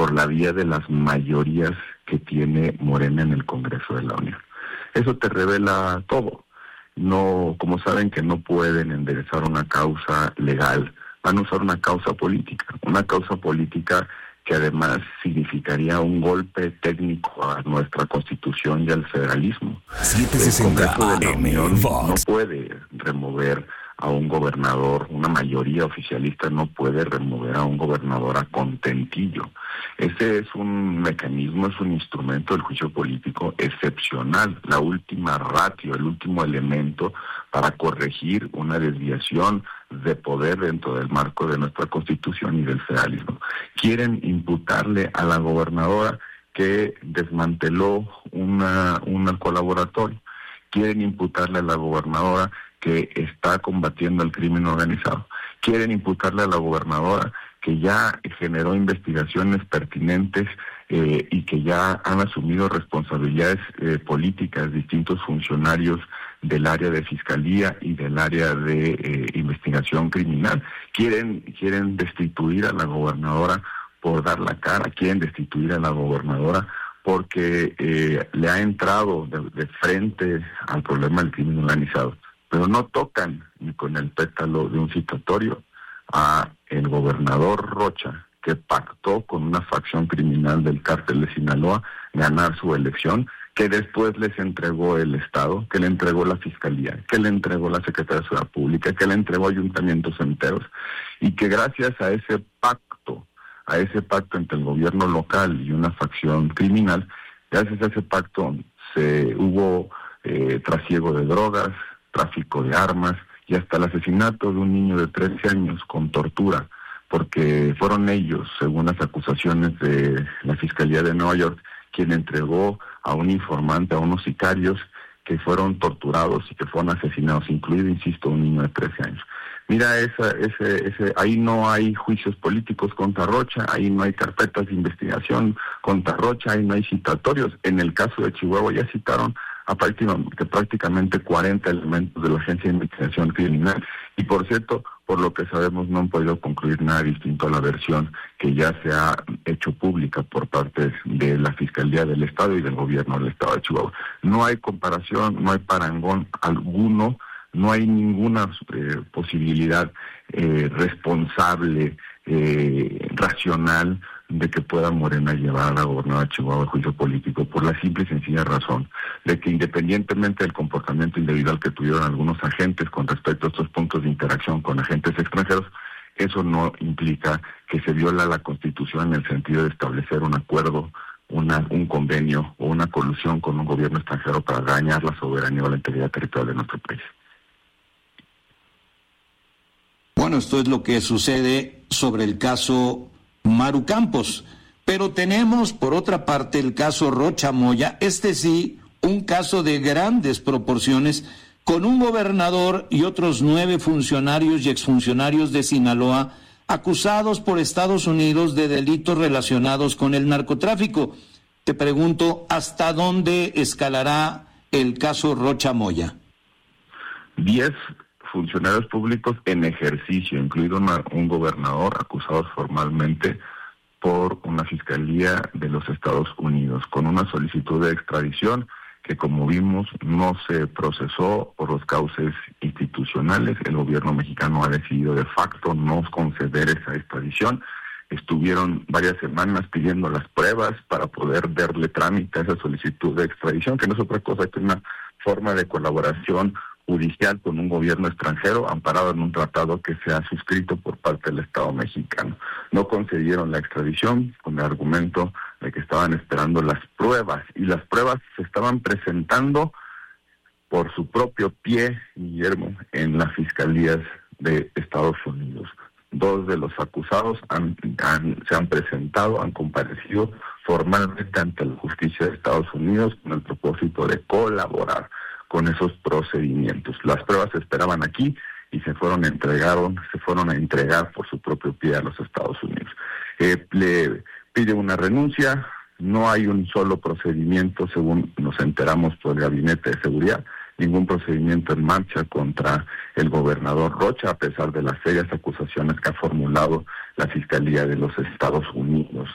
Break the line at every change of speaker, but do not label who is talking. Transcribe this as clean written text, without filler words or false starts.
por la vía de las mayorías que tiene Morena en el Congreso de la Unión. Eso te revela todo. No, como saben que no pueden enderezar una causa legal, van a usar una causa política que además significaría un golpe técnico a nuestra Constitución y al federalismo.
760
El Congreso de la Unión
Fox
no puede remover a un gobernador, una mayoría oficialista no puede remover a un gobernador a contentillo. Ese es un mecanismo, es un instrumento del juicio político excepcional, la última ratio, el último elemento para corregir una desviación de poder dentro del marco de nuestra Constitución y del federalismo. Quieren imputarle a la gobernadora que desmanteló una colaboratorio. Quieren imputarle a la gobernadora que está combatiendo el crimen organizado. Quieren imputarle a la gobernadora que ya generó investigaciones pertinentes y que ya han asumido responsabilidades políticas distintos funcionarios del área de fiscalía y del área de investigación criminal. Quieren destituir a la gobernadora por dar la cara, quieren destituir a la gobernadora porque le ha entrado de frente al problema del crimen organizado, pero no tocan ni con el pétalo de un citatorio a el gobernador Rocha, que pactó con una facción criminal del cártel de Sinaloa ganar su elección, que después les entregó el Estado, que le entregó la Fiscalía, que le entregó la Secretaría de Seguridad Pública, que le entregó ayuntamientos enteros, y que gracias a ese pacto entre el gobierno local y una facción criminal, gracias a ese pacto hubo trasiego de drogas, tráfico de armas y hasta el asesinato de un niño de 13 años con tortura, porque fueron ellos, según las acusaciones de la Fiscalía de Nueva York, quien entregó a un informante, a unos sicarios que fueron torturados y que fueron asesinados, incluido, insisto, un niño de 13 años. Mira, ahí no hay juicios políticos contra Rocha, ahí no hay carpetas de investigación contra Rocha, ahí no hay citatorios. En el caso de Chihuahua ya citaron a prácticamente 40 elementos de la Agencia de Investigación Criminal. Y por cierto, por lo que sabemos, no han podido concluir nada distinto a la versión que ya se ha hecho pública por parte de la Fiscalía del Estado y del Gobierno del Estado de Chihuahua. No hay comparación, no hay parangón alguno, no hay ninguna posibilidad responsable, racional, de que pueda Morena llevar a la gobernadora de Chihuahua a juicio político, por la simple y sencilla razón de que, independientemente del comportamiento individual que tuvieron algunos agentes con respecto a estos puntos de interacción con agentes extranjeros, eso no implica que se viola la Constitución en el sentido de establecer un acuerdo, un convenio o una colusión con un gobierno extranjero para dañar la soberanía o la integridad territorial de nuestro país.
Bueno, esto es lo que sucede sobre el caso Maru Campos, pero tenemos por otra parte el caso Rocha Moya, sí, un caso de grandes proporciones, con un gobernador y otros 9 funcionarios y exfuncionarios de Sinaloa acusados por Estados Unidos de delitos relacionados con el narcotráfico. Te pregunto, ¿hasta dónde escalará el caso Rocha Moya?
10 funcionarios públicos en ejercicio, incluido un gobernador, acusados formalmente por una fiscalía de los Estados Unidos, con una solicitud de extradición que, como vimos, no se procesó por los cauces institucionales. El gobierno mexicano ha decidido de facto no conceder esa extradición. Estuvieron varias semanas pidiendo las pruebas para poder darle trámite a esa solicitud de extradición, que no es otra cosa que una forma de colaboración judicial con un gobierno extranjero amparado en un tratado que se ha suscrito por parte del Estado mexicano. No concedieron la extradición con el argumento de que estaban esperando las pruebas, y las pruebas se estaban presentando por su propio pie, Guillermo, en las fiscalías de Estados Unidos. 2 de los acusados se han presentado, han comparecido formalmente ante la justicia de Estados Unidos con el propósito de colaborar con esos procedimientos. Las pruebas se esperaban aquí y se fueron a entregar por su propio pie a los Estados Unidos. Le pide una renuncia, no hay un solo procedimiento, según nos enteramos por el Gabinete de Seguridad, ningún procedimiento en marcha contra el gobernador Rocha, a pesar de las serias acusaciones que ha formulado la Fiscalía de los Estados Unidos.